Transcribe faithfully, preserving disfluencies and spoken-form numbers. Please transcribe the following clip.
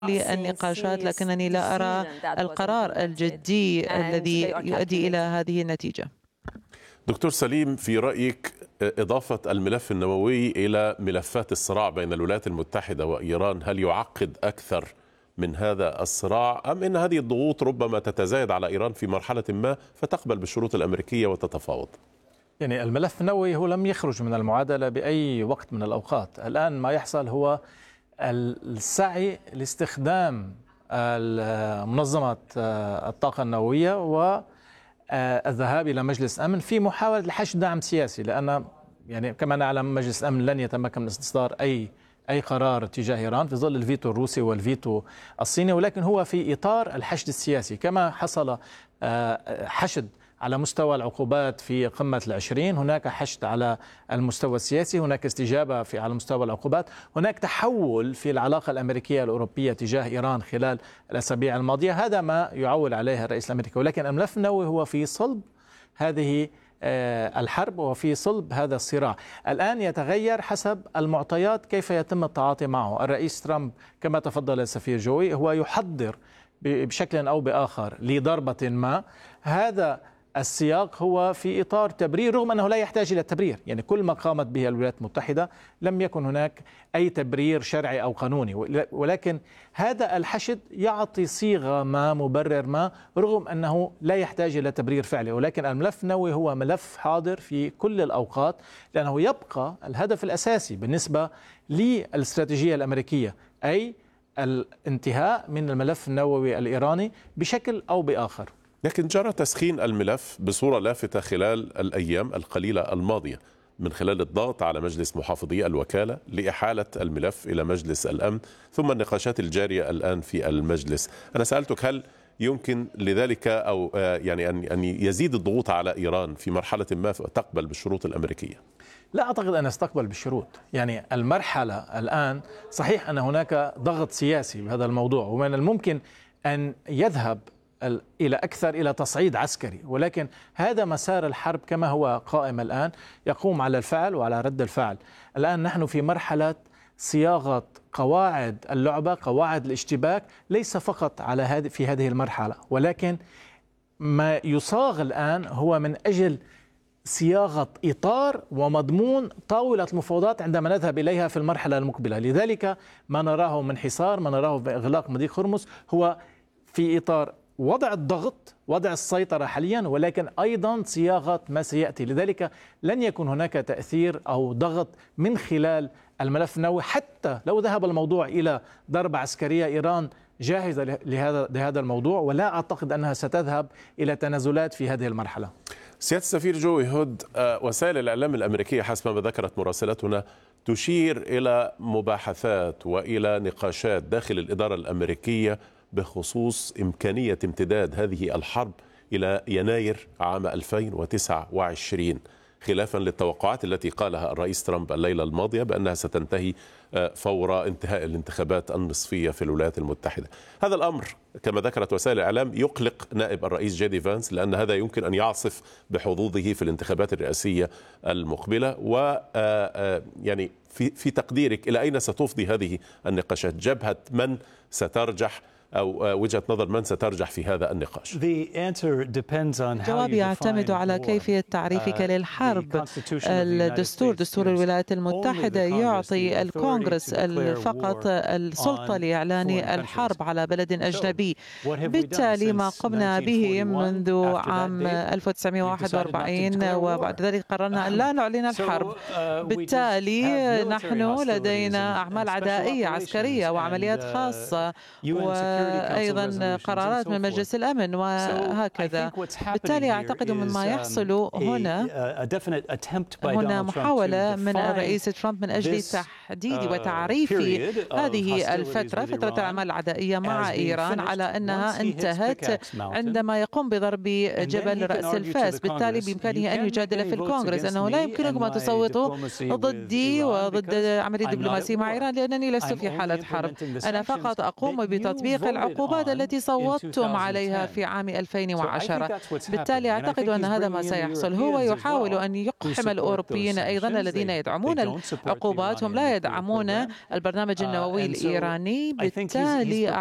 للنقاشات، لكنني لا أرى القرار الجدي الذي يؤدي إلى هذه النتيجة. دكتور سليم، في رأيك إضافة الملف النووي إلى ملفات الصراع بين الولايات المتحدة وإيران هل يعقد أكثر من هذا الصراع، أم أن هذه الضغوط ربما تتزايد على إيران في مرحلة ما فتقبل بالشروط الأمريكية وتتفاوض؟ يعني الملف النووي هو لم يخرج من المعادلة بأي وقت من الأوقات. الآن ما يحصل هو السعي لاستخدام منظمة الطاقة النووية والذهاب إلى مجلس أمن في محاولة لحشد دعم سياسي، لأن يعني كما نعلم مجلس الأمن لن يتمكن من استصدار أي أي قرار تجاه إيران في ظل الفيتو الروسي والفيتو الصيني، ولكن هو في إطار الحشد السياسي. كما حصل حشد على مستوى العقوبات في قمة العشرين، هناك حشد على المستوى السياسي، هناك استجابة في على مستوى العقوبات، هناك تحول في العلاقة الأمريكية الأوروبية تجاه إيران خلال الأسابيع الماضية. هذا ما يعول عليه الرئيس الأمريكي، ولكن الملف النووي هو في صلب هذه الحرب وفي صلب هذا الصراع. الآن يتغير حسب المعطيات كيف يتم التعاطي معه. الرئيس ترامب كما تفضل السفير جوي هو يحضر بشكل أو بآخر لضربة ما. هذا السياق هو في إطار تبرير، رغم أنه لا يحتاج إلى التبرير. يعني كل ما قامت به الولايات المتحدة لم يكن هناك أي تبرير شرعي أو قانوني، ولكن هذا الحشد يعطي صيغة ما، مبرر ما، رغم أنه لا يحتاج إلى تبرير فعلي. ولكن الملف النووي هو ملف حاضر في كل الأوقات، لأنه يبقى الهدف الأساسي بالنسبة للاستراتيجية الأمريكية، أي الانتهاء من الملف النووي الإيراني بشكل أو بآخر. لكن جرى تسخين الملف بصورة لافتة خلال الأيام القليلة الماضية من خلال الضغط على مجلس محافظي الوكالة لإحالة الملف إلى مجلس الأمن، ثم النقاشات الجارية الآن في المجلس. أنا سألتك هل يمكن لذلك أو يعني أن يزيد الضغوط على إيران في مرحلة ما تقبل بالشروط الأمريكية؟ لا أعتقد أن يستقبل بالشروط. يعني المرحلة الآن صحيح أن هناك ضغط سياسي بهذا الموضوع، ومن الممكن أن يذهب إلى أكثر إلى تصعيد عسكري، ولكن هذا مسار الحرب كما هو قائم الآن يقوم على الفعل وعلى رد الفعل. الآن نحن في مرحلة صياغة قواعد اللعبة، قواعد الاشتباك، ليس فقط على هذه في هذه المرحلة، ولكن ما يصاغ الآن هو من أجل صياغة إطار ومضمون طاولة المفاوضات عندما نذهب إليها في المرحلة المقبلة. لذلك ما نراه من حصار، ما نراه بإغلاق مضيق هرمز، هو في إطار وضع الضغط، وضع السيطرة حاليا، ولكن أيضا صياغة ما سيأتي. لذلك لن يكون هناك تأثير أو ضغط من خلال الملف النووي. حتى لو ذهب الموضوع إلى ضربة عسكرية، إيران جاهزة لهذا لهذا الموضوع، ولا أعتقد أنها ستذهب إلى تنازلات في هذه المرحلة. سيادة السفير جوي هود، وسائل الإعلام الأمريكية حسب ما ذكرت مراسلتنا تشير إلى مباحثات وإلى نقاشات داخل الإدارة الأمريكية بخصوص إمكانية امتداد هذه الحرب إلى يناير عام ألفين وتسعة وعشرين، خلافا للتوقعات التي قالها الرئيس ترامب الليلة الماضية بأنها ستنتهي فور انتهاء الانتخابات النصفية في الولايات المتحدة. هذا الأمر كما ذكرت وسائل الإعلام يقلق نائب الرئيس جي دي فانس، لأن هذا يمكن أن يعصف بحظوظه في الانتخابات الرئاسية المقبلة. و يعني في في تقديرك إلى أين ستفضي هذه النقاشات؟ جبهة من سترجح أو وجهة نظر من سترجح في هذا النقاش؟ الجواب يعتمد على كيفية تعريفك للحرب. الدستور دستور الولايات المتحدة يعطي الكونغرس فقط السلطة لإعلان الحرب على بلد أجنبي. بالتالي ما قمنا به منذ عام ألف وتسعمائة وواحد وأربعين وبعد ذلك قررنا أن لا نعلن الحرب. بالتالي نحن لدينا أعمال عدائية عسكرية وعمليات خاصة وأيضا قرارات من مجلس الأمن وهكذا. بالتالي أعتقد من ما يحصل هنا هنا محاولة من الرئيس ترامب من أجل تحديد وتعريف هذه الفترة، فترة الأعمال العدائية مع إيران، على أنها انتهت عندما يقوم بضرب جبل رأس الفاس. بالتالي بإمكانه أن يجادل في الكونغرس أنه لا يمكنكم أن تصوتوا ضدي وضد عملية دبلوماسية مع إيران، لأنني لست في حالة حرب. أنا فقط أقوم بتطبيق العقوبات التي صوتتم عليها في عام ألفين وعشرة. بالتالي أعتقد أن هذا ما سيحصل. هو يحاول أن يقحم الأوروبيين أيضا الذين يدعمون العقوبات، هم لا يدعمون البرنامج النووي الإيراني. بالتالي